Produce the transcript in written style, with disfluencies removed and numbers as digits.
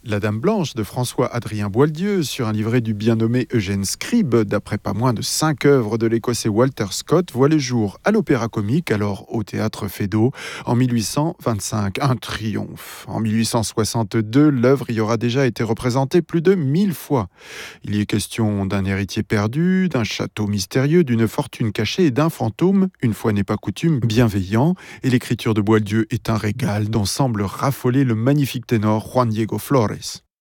La Dame Blanche de François-Adrien Boieldieu sur un livret du bien nommé Eugène Scribe, d'après pas moins de 5 œuvres de l'Écossais Walter Scott, voit le jour à l'Opéra Comique, alors au Théâtre Feydeau, en 1825. Un triomphe. En 1862, l'œuvre y aura déjà été représentée plus de 1000 fois. Il y est question d'un héritier perdu, d'un château mystérieux, d'une fortune cachée et d'un fantôme, une fois n'est pas coutume, bienveillant. Et l'écriture de Boieldieu est un régal dont semble raffoler le magnifique ténor Juan Diego Flores.